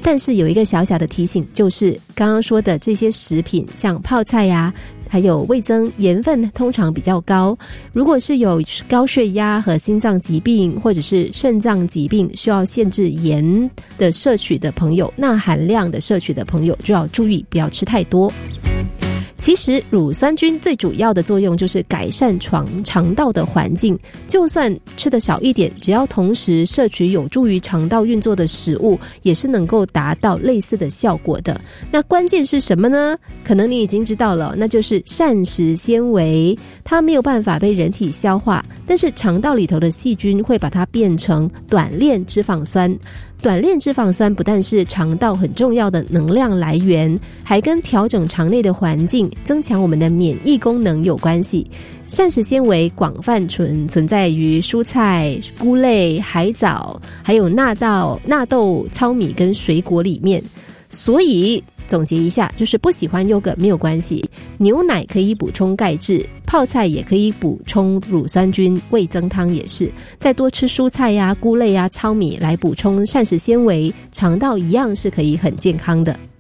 但是有一个小小的提醒，就是刚刚说的这些食品，像泡菜呀，还有味噌，盐分通常比较高。如果是有高血压和心脏疾病或者是肾脏疾病需要限制盐的摄取的朋友，钠含量的摄取的朋友就要注意，不要吃太多。其实乳酸菌最主要的作用就是改善肠道的环境，就算吃得少一点，只要同时摄取有助于肠道运作的食物，也是能够达到类似的效果的。那关键是什么呢？可能你已经知道了，那就是膳食纤维。它没有办法被人体消化，但是肠道里头的细菌会把它变成短链脂肪酸。短链脂肪酸不但是肠道很重要的能量来源，还跟调整肠内的环境、增强我们的免疫功能有关系。膳食纤维广泛存在于蔬菜、菇类、海藻，还有纳豆、糙米跟水果里面。所以总结一下，就是不喜欢优格没有关系，牛奶可以补充钙质，泡菜也可以补充乳酸菌，味噌汤也是，再多吃蔬菜呀、菇类呀、糙米来补充膳食纤维，肠道一样是可以很健康的。